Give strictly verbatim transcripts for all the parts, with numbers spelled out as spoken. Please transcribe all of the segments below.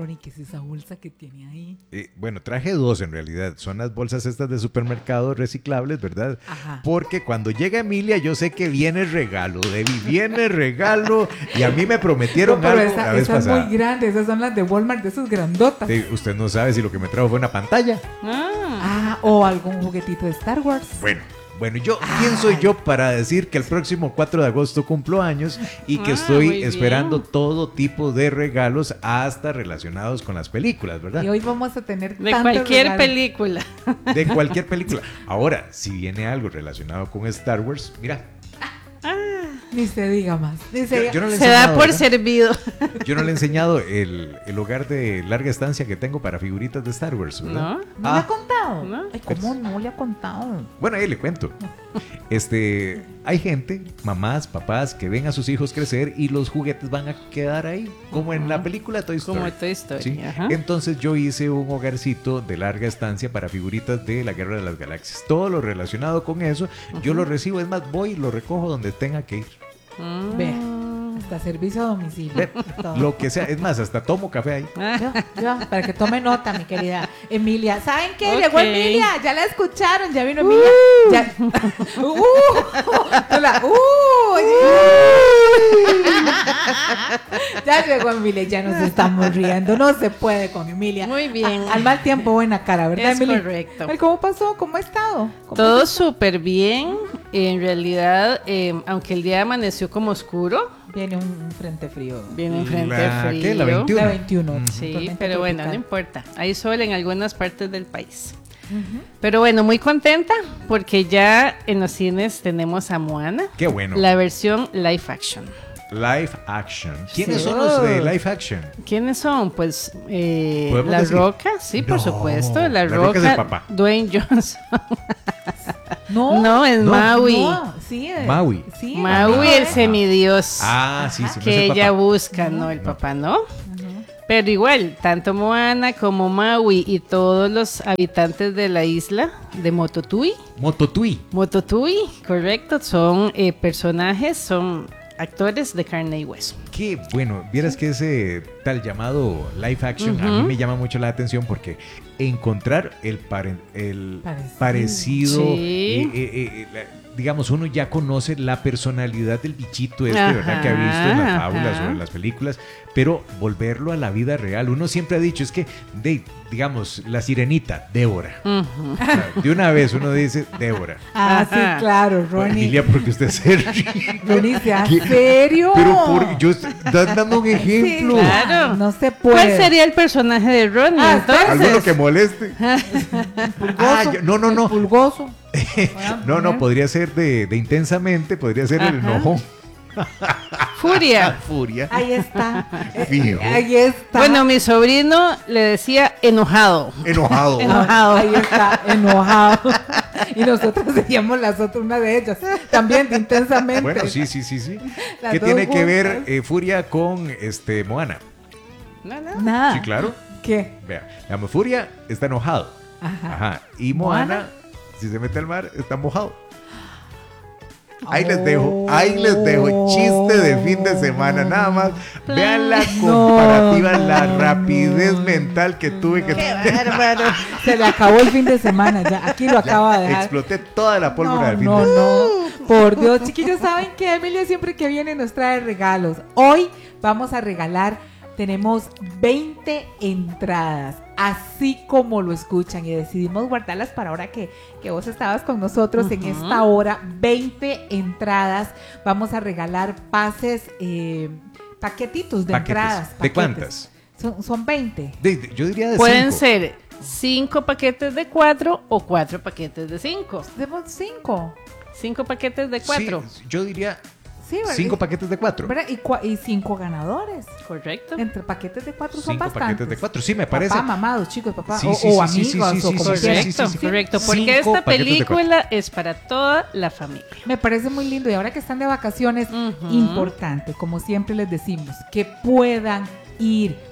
Ronnie, ¿qué es esa bolsa que tiene ahí? Eh, bueno, traje dos en realidad. Son las bolsas estas de supermercado reciclables, ¿verdad? Ajá. Porque cuando llega Emilia, yo sé que viene regalo, Debbie, viene regalo. Y a mí me prometieron No, pero algo esa, la vez esa es pasada. muy grande, esas son las de Walmart, de esas grandotas. Sí, usted no sabe si lo que me trajo fue una pantalla. Ah, Ah, o algún juguetito de Star Wars. Bueno. Bueno, yo, ¿quién soy yo para decir que el próximo cuatro de agosto cumplo años y que Ah, estoy muy esperando bien. todo tipo de regalos hasta relacionados con las películas, ¿verdad? Y hoy vamos a tener de tantos cualquier regalos. película. De cualquier película. Ahora, si viene algo relacionado con Star Wars, mira, Ni se diga más. Ni se yo, diga. yo no le he Se da enseñado, por ¿verdad? servido. Yo no le he enseñado el, el hogar de larga estancia que tengo para figuritas de Star Wars, ¿verdad? ¿No? ¿No le Ah, ha contado? ¿No? Ay, ¿cómo no le ha contado? bueno, ahí le cuento. Este, hay gente, mamás, papás, que ven a sus hijos crecer y los juguetes van a quedar ahí, como en la película Toy Story. Como Toy Story, ¿Sí? ajá. Entonces yo hice un hogarcito de larga estancia para figuritas de la Guerra de las Galaxias. Todo lo relacionado con eso, yo lo recibo, es más, voy y lo recojo donde tenga que ir. Mm. Ve, hasta servicio a domicilio. Ve, Todo. Lo que sea, es más, hasta tomo café ahí. Yo, yo, para que tome nota, mi querida Emilia. ¿Saben qué? Ok. Llegó Emilia, ya la escucharon, ya vino Emilia. Ya. Uh, tú la- uh, ya llegó Emilia, ya nos estamos riendo. No se puede con Emilia. Muy bien. Al mal tiempo, buena cara, ¿verdad, Es Emilia? correcto. Ay, ¿cómo pasó? ¿Cómo ha estado? ¿Cómo Todo ha estado? súper bien. En realidad, eh, aunque el día amaneció como oscuro, Viene un frente frío. viene un frente La- frío. ¿qué? La veintiuno. La veintiuno. Sí, tormenta pero bueno, no tropical. importa. Hay sol en algunas partes del país. Pero bueno, muy contenta porque ya en los cines tenemos a Moana, Qué bueno. la versión live action. Live action. ¿Quiénes Sí. son los de live action? ¿Quiénes son? Pues eh, ¿Podemos La decir? Roca, sí, por No, supuesto. La, La Roca, Roca es el papá. Dwayne Johnson. No, No, es No. Maui. no, sí, eh, Maui. sí, Maui, amigo, el eh. semidios. Ah, sí, sí. no es que el ella papá. busca, ¿no? El papá, ¿no? Pero igual, tanto Moana como Maui y todos los habitantes de la isla de Mototui, Mototui. Mototui, correcto, son eh, personajes, son actores de carne y hueso. Qué bueno, vieras que ese tal llamado live action a mí Ujú. me llama mucho la atención porque encontrar el, pare- el Parecido. parecido, Sí. eh, eh, eh, la- digamos, uno ya conoce la personalidad del bichito este, Ajá, ¿verdad? Que ha visto en las fábulas ajá. o en las películas, pero volverlo a la vida real. Uno siempre ha dicho, es que, de, digamos, la sirenita, Débora. Ujú. O sea, de una vez uno dice, Débora. Ah, sí, Ajá. claro, Bueno, Ronnie. Emilia, porque usted se ríe. Ronnie, ¿sea ¿Qué? serio? Pero por, yo estoy dando un ejemplo. Sí, Claro. No se puede. ¿Cuál sería el personaje de Ronnie Ah, entonces? Alguno que moleste. Pulgoso, Ah, yo- no, no, no. el Pulgoso. No, no, podría ser de, de intensamente, podría ser el Ajá. enojón. Furia. Furia. Ahí está. Fijo. Ahí está. Bueno, mi sobrino le decía enojado. Enojado. Enojado. Ahí está, enojado. Y nosotros decíamos las otras, una de ellas. También de intensamente. Bueno, sí, sí, sí, sí. Las ¿Qué dos tiene que ver juntas. eh, Furia con este Moana? No, no. Nada. Sí, claro. ¿Qué? Vea, la Furia está enojado. Ajá. Ajá. Y Moana, Moana. si se mete al mar, está mojado. Ahí les dejo, ahí les dejo. Chiste de fin de semana, nada más. Vean la No, comparativa, no, la no, rapidez no, mental que tuve que Qué tener. bárbaro. Se le acabó el fin de semana ya. Aquí lo acaba de dejar. Exploté toda la pólvora No, del fin no, de no. Por Dios, chiquillos, ¿saben que Emilia siempre que viene nos trae regalos? Hoy vamos a regalar, tenemos veinte entradas, así como lo escuchan, y decidimos guardarlas para ahora que, que vos estabas con nosotros en Ujú. esta hora. veinte entradas, vamos a regalar pases, eh, paquetitos de Paquetes. entradas. ¿De paquetes. cuántas? Son, son veinte. De- de- yo diría de Pueden cinco. ser cinco paquetes de cuatro o cuatro paquetes de cinco. Demos cinco. Cinco paquetes de cuatro. Sí, yo diría Sí, ¿verdad? cinco paquetes de cuatro. ¿Verdad? Y, cua- y cinco ganadores. Correcto. Entre paquetes de cuatro son Cinco bastantes. paquetes de cuatro. Sí, me parece. Papá, mamá, dos chicos, papá. Sí, o, sí, o sí, sí, amigos, sí, o sí, como sí, quieran. sí, sí, Correcto, sí. correcto. Porque Cinco esta paquetes de cuatro. película es para toda la familia. Me parece muy lindo. Y ahora que están de vacaciones, Ujú. importante, como siempre les decimos, que puedan ir,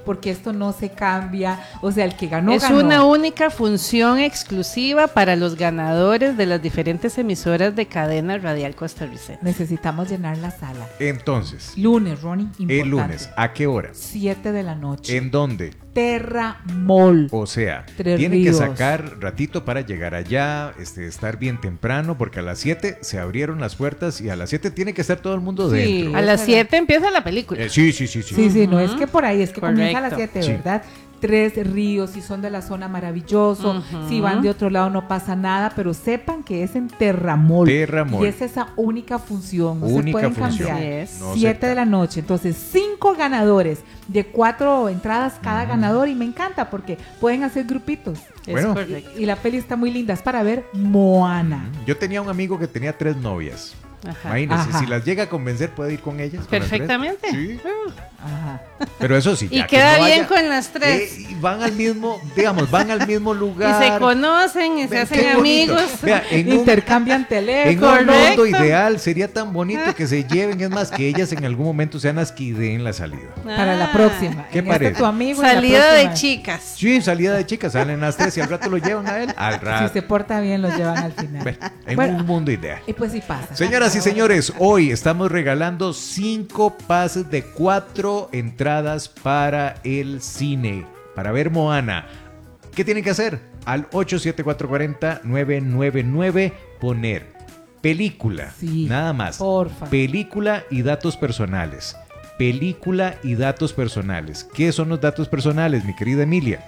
porque esto no se cambia, o sea, el que ganó, es ganó. una única función exclusiva para los ganadores de las diferentes emisoras de cadena radial costarricense. Necesitamos llenar la sala. Entonces, Lunes, Ronnie, importante. el lunes, ¿a qué hora? siete de la noche. ¿En dónde? Terra Mall. O sea, Tres tienen Ríos. que sacar ratito para llegar allá, este, estar bien temprano, porque a las siete se abrieron las puertas y a las siete tiene que estar todo el mundo Sí. dentro. A las siete empieza la película. Eh, sí, sí, sí, sí. Sí, sí, no Ujú. es que por ahí, es que comienza a las Correcto. siete, Sí. ¿verdad? Tres Ríos, si son de la zona, maravilloso. Ujú. Si van de otro lado no pasa nada, pero sepan que es en Terramol. Terramol. Y es esa única función, no Única se pueden función. cambiar. Así es. No se Siete de ca- la noche, entonces cinco ganadores de cuatro entradas cada ganador y me encanta porque pueden hacer grupitos. Es Bueno. correcto. Y la peli está muy linda, es para ver Moana. Yo tenía un amigo que tenía tres novias. Ajá. Imagínense, Ajá. si las llega a convencer, puede ir con ellas. con las tres. Perfectamente. Sí. Ajá. Pero eso sí. Y ya que queda no bien haya- con las tres. Eh, y van al mismo, digamos, van al mismo lugar. Y se conocen y se Ven, hacen qué bonito. amigos. Vea, en un, Intercambian en teléfonos. un Correcto. mundo ideal sería tan bonito que se lleven. Es más, que ellas en algún momento sean las que ideen la salida. Para la Ah. próxima. ¿Qué En parece? Este tu amigo y la Salida de próxima. chicas. Sí, salida de chicas, salen las tres y al rato lo llevan a él. Al Si rato. se porta bien, los llevan al final. Ve, en Bueno, un mundo ideal. y pues sí pasa. Señoras y señores, hoy estamos regalando cinco pases de cuatro entradas para el cine, para ver Moana. ¿Qué tienen que hacer? Al ocho siete cuatro cuatro cero nueve nueve nueve poner película, Sí, nada más. porfa. Película y datos personales. Película y datos personales. ¿Qué son los datos personales, mi querida Emilia?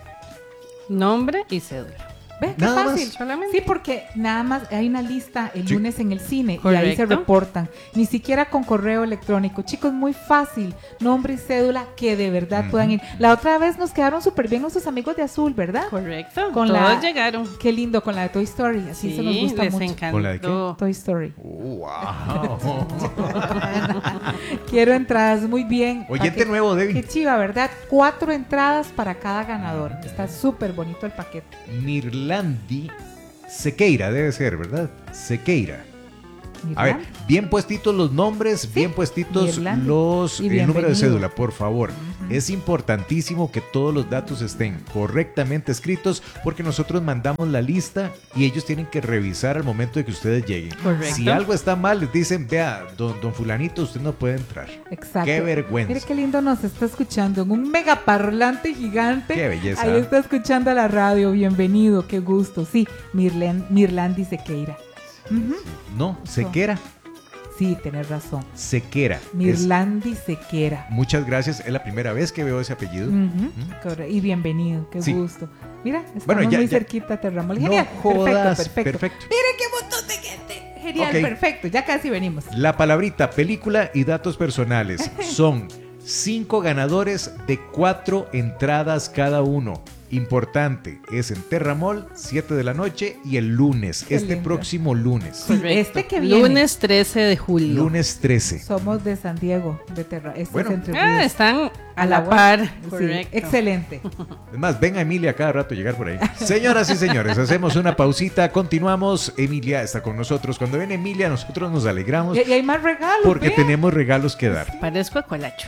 Nombre y cédula. ¿Ves qué Nada fácil? más. Solamente. Sí, porque nada más hay una lista el Sí. lunes en el cine y ahí se Correcto. reportan. Ni siquiera con correo electrónico. Chicos, muy fácil. Nombre y cédula que de verdad Ujú. puedan ir. La otra vez nos quedaron súper bien nuestros amigos de Azul, ¿verdad? Correcto. Con Todos la- llegaron. Qué lindo con la de Toy Story. Así Sí, se nos gusta les mucho. encantó. ¿Con la de qué? Toy Story. ¡Wow! Quiero entradas muy bien. Oyente Paquete- nuevo, Qué Debbie. chiva, ¿verdad? Cuatro entradas para cada ganador. Está súper bonito el paquete. Nirlandi Sequeira, debe ser, ¿verdad? Sequeira. A ver, Mirland. bien puestitos los nombres, bien puestitos Nirlandi. los Y el número de bienvenido. cédula, por favor. Es importantísimo que todos los datos estén correctamente escritos porque nosotros mandamos la lista y ellos tienen que revisar al momento de que ustedes lleguen. Correcto. Si algo está mal, les dicen, vea, don, don fulanito, usted no puede entrar. Exacto. Qué vergüenza. Mire qué lindo nos está escuchando en un megaparlante gigante. Qué belleza. Ahí está escuchando la radio. Bienvenido, qué gusto. Sí, Mirlen, Mirlandi Sequeira. Ujú. No, Sequera, Sí, tenés razón. Sequera. Es- Mirlandi Sequera. muchas gracias, es la primera vez que veo ese apellido. Ujú, corre- Y bienvenido, qué Sí. gusto. Mira, estamos Bueno, ya- muy ya- cerquita de Terramol. No Genial. jodas, perfecto, perfecto. perfecto. Mire qué montón de gente. Genial, Ok. perfecto. Ya casi venimos. La palabrita película y datos personales son cinco ganadores de cuatro entradas cada uno. Importante, es en Terramol, siete de la noche y el lunes, Qué este lindo. próximo lunes. Sí, Correcto. este que viene. Lunes trece de julio. Lunes trece. Somos de San Diego, de Terra. Este Bueno. es entre Ah, Ríos. están a la buena. par. Sí, Correcto. excelente. Es más, ven a Emilia cada rato llegar por ahí. Señoras y señores, hacemos una pausita, continuamos. Emilia está con nosotros. Cuando ven Emilia, nosotros nos alegramos Y, y hay más regalos. porque vean. tenemos regalos que dar. Parezco a Colacho.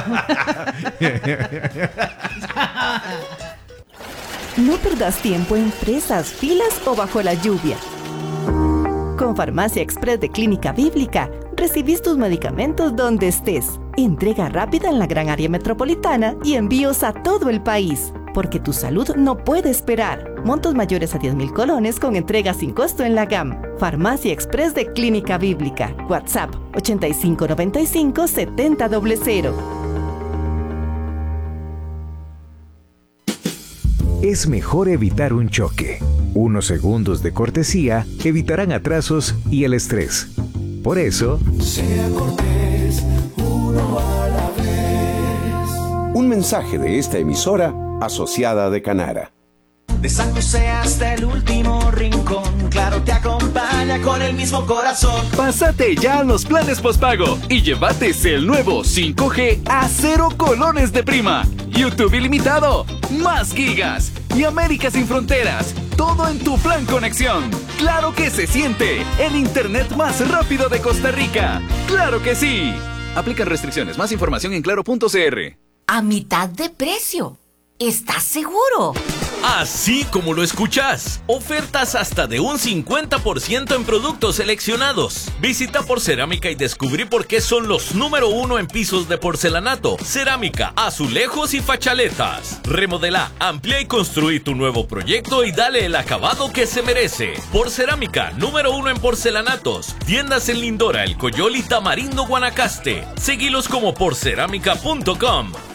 No perdas tiempo en fresas, filas o bajo la lluvia. Con Farmacia Express de Clínica Bíblica, recibís tus medicamentos donde estés. Entrega rápida en la gran área metropolitana y envíos a todo el país. Porque tu salud no puede esperar. Montos mayores a diez mil colones con entrega sin costo en la G A M. Farmacia Express de Clínica Bíblica. WhatsApp ochenta y cinco noventa y cinco setenta cero cero. Es mejor evitar un choque. Unos segundos de cortesía evitarán atrasos y el estrés. Por eso, Sea cortés, uno a la vez. Un mensaje de esta emisora asociada de Canara. De San José hasta el último rincón, Claro te acompaña con el mismo corazón. Pásate ya a los planes postpago y llévate el nuevo cinco G a cero colones de prima. YouTube ilimitado, más gigas y América sin fronteras. Todo en tu plan conexión. ¡Claro que se siente! El internet más rápido de Costa Rica. ¡Claro que sí! Aplican restricciones. Más información en claro punto c r. a mitad de precio. ¿Estás seguro? Así como lo escuchas. Ofertas hasta de un cincuenta por ciento en productos seleccionados. Visita Porcerámica y descubrí por qué son los número uno en pisos de porcelanato, cerámica, azulejos y fachaletas. Remodela, amplía y construí tu nuevo proyecto y dale el acabado que se merece. Porcerámica, número uno en porcelanatos. Tiendas en Lindora, El Coyol y Tamarindo, Guanacaste. Seguilos como porcerámica punto com.